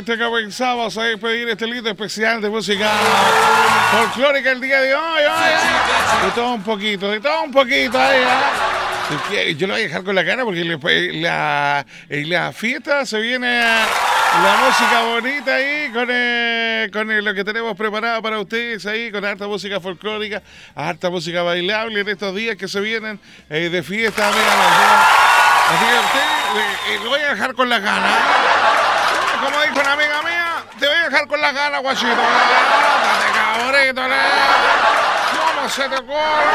esto comenzamos a despedir este lindo especial de música folclórica el día de hoy. De todo un poquito ahí, Yo lo voy a dejar con la cara porque en la fiesta se viene la música bonita ahí con lo que tenemos preparado para ustedes ahí, con harta música folclórica, harta música bailable en estos días que se vienen de fiesta, amiga. Así que usted lo voy a dejar con las ganas. Como dijo una amiga mía, te voy a dejar con las ganas, guachito. Date cabrito, ¿cómo se te ocurre?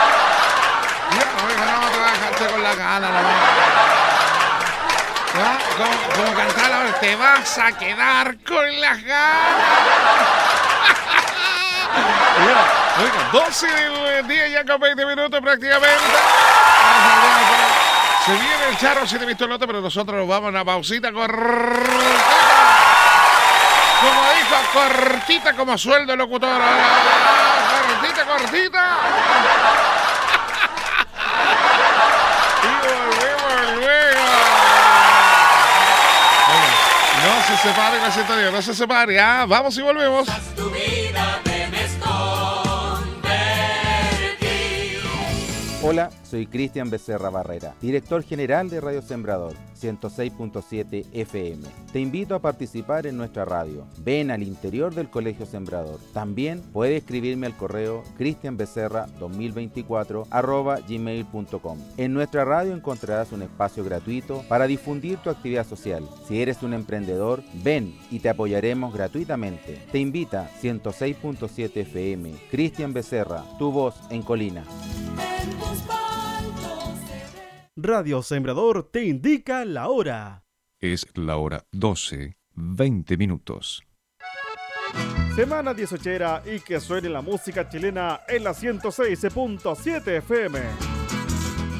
No, te voy a dejarte con las ganas, como cantar ahora, te vas a quedar con las ganas. Oiga, 12 del día ya con 20 minutos prácticamente. Se viene el charro 7 pistolotes, pero nosotros nos vamos a una pausita cortita. Como dijo, cortita como sueldo locutor. Cortita. Y volvemos luego. Oiga, no se separe con ese todavía, no se separe. Vamos y volvemos. Hola, soy Cristian Becerra Barrera, director general de Radio Sembrador 106.7 FM. Te invito a participar en nuestra radio. Ven al interior del Colegio Sembrador. También puedes escribirme al correo cristianbecerra2024@gmail.com. En nuestra radio encontrarás un espacio gratuito para difundir tu actividad social. Si eres un emprendedor, ven y te apoyaremos gratuitamente. Te invita 106.7 FM. Cristian Becerra, tu voz en Colina. Radio Sembrador te indica la hora. Es la hora 12:20. Semana 18 y que suene la música chilena en la 106.7 FM.